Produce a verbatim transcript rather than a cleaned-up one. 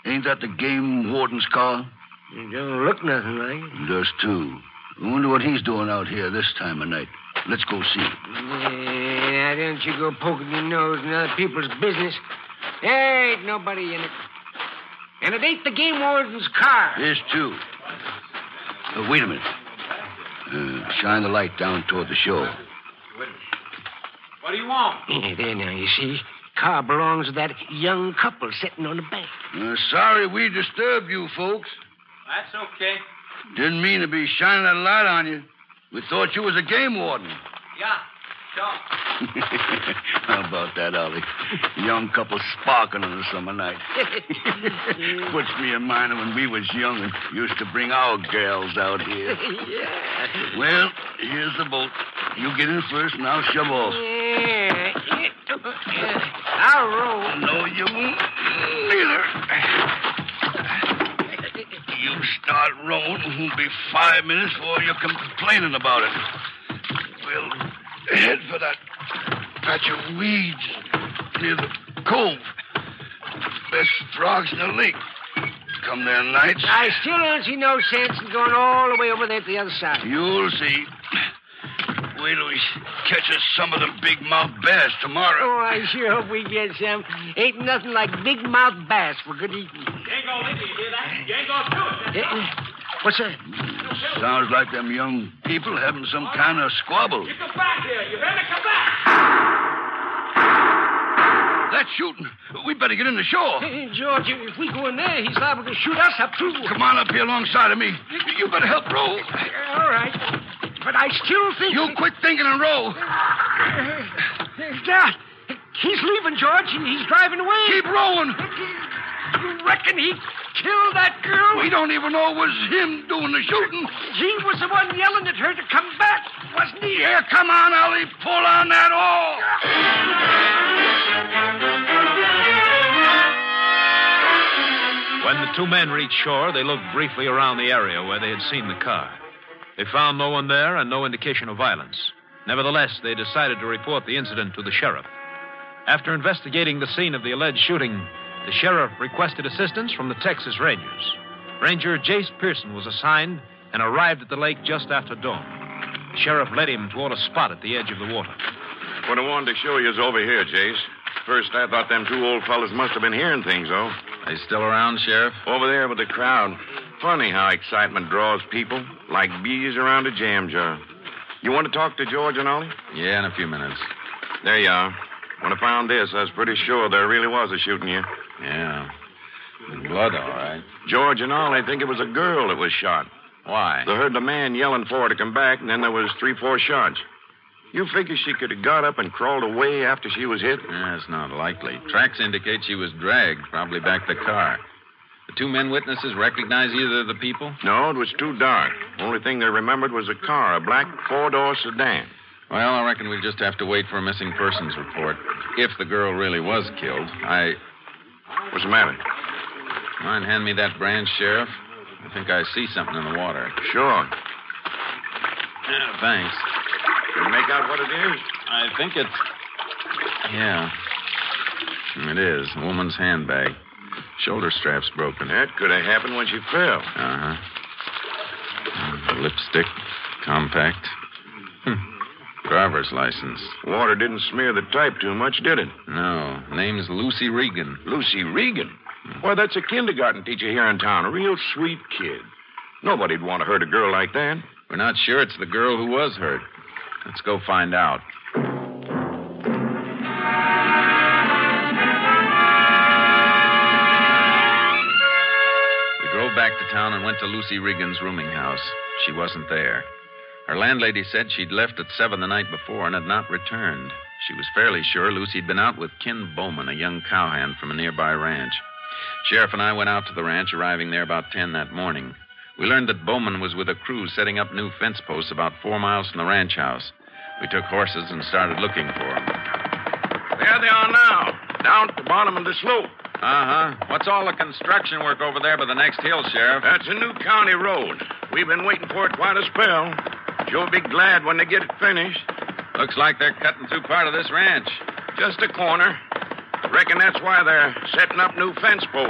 Ain't that the game warden's car? It don't look nothing like it. It does, too. I wonder what he's doing out here this time of night. Let's go see. Yeah, don't you go poking your nose in other people's business. There ain't nobody in it. And it ain't the game warden's car. There's two. Uh, wait a minute. Uh, shine the light down toward the shore. What do you want? Yeah, there now, you see. Car belongs to that young couple sitting on the bank. Uh, sorry we disturbed you folks. That's okay. Didn't mean to be shining that light on you. We thought you was a game warden. Yeah, sure. How about that, Ollie? Young couple sparking on a summer night. Puts me in mind of when we was young and used to bring our gals out here. Yeah. Well, here's the boat. You get in first and I'll shove off. Yeah. yeah. I'll roll. No, you won't. Neither. You start rowing, it won't be five minutes before you're complaining about it. We'll head for that patch of weeds near the cove. Best frogs in the lake. Come there nights. I still don't see no sense in going all the way over there to the other side. You'll see. Wait till we catch us some of them big mouth bass tomorrow. Oh, I sure hope we get some. Ain't nothing like big mouth bass for good eating. You ain't gonna lick it, you hear that? You ain't gonna do it. Eh, What's that? Sounds like them young people having some kind of squabble. You come back here. You better come back. That's shooting. We better get in the shore. Hey, George, if we go in there, he's liable to shoot us up, too. Come on up here alongside of me. You better help row. All right. But I still think... You quit thinking and row. Dad, he's leaving, George. He's driving away. Keep rowing. You reckon he killed that girl? We don't even know it was him doing the shooting. He was the one yelling at her to come back, wasn't he? Here, come on, Ollie. Pull on that oar. When the two men reached shore, they looked briefly around the area where they had seen the car. They found no one there and no indication of violence. Nevertheless, they decided to report the incident to the sheriff. After investigating the scene of the alleged shooting, the sheriff requested assistance from the Texas Rangers. Ranger Jace Pearson was assigned and arrived at the lake just after dawn. The sheriff led him toward a spot at the edge of the water. What I wanted to show you is over here, Jace. First, I thought them two old fellas must have been hearing things, though. They still around, Sheriff? Over there with the crowd. Funny how excitement draws people, like bees around a jam jar. You want to talk to George and Ollie? Yeah, in a few minutes. There you are. When I found this, I was pretty sure there really was a shooting here. Yeah. Blood, all right. George and Ollie think it was a girl that was shot. Why? They heard the man yelling for her to come back, and then there was three, four shots. You figure she could have got up and crawled away after she was hit? Yeah, it's not likely. Tracks indicate she was dragged, probably back to the car. The two men witnesses recognize either of the people? No, it was too dark. Only thing they remembered was a car, a black four-door sedan. Well, I reckon we'll just have to wait for a missing persons report. If the girl really was killed, I... What's the matter? Mind hand me that branch, Sheriff? I think I see something in the water. Sure. Yeah, thanks. Can you make out what it is? I think it's... Yeah. It is. A woman's handbag. Shoulder strap's broken. That could have happened when she fell. Uh-huh. Uh, lipstick. Compact. Hmm. Driver's license. Water didn't smear the type too much, did it? No. Name's Lucy Regan. Lucy Regan? Why, that's a kindergarten teacher here in town. A real sweet kid. Nobody'd want to hurt a girl like that. We're not sure it's the girl who was hurt. Let's go find out. We drove back to town and went to Lucy Regan's rooming house. She wasn't there. Her landlady said she'd left at seven the night before and had not returned. She was fairly sure Lucy'd been out with Ken Bowman, a young cowhand from a nearby ranch. Sheriff and I went out to the ranch, arriving there about ten that morning. We learned that Bowman was with a crew setting up new fence posts about four miles from the ranch house. We took horses and started looking for them. There they are now, down at the bottom of the slope. Uh-huh. What's all the construction work over there by the next hill, Sheriff? That's a new county road. We've been waiting for it quite a spell. Sure be glad when they get it finished. Looks like they're cutting through part of this ranch. Just a corner. Reckon that's why they're setting up new fence posts.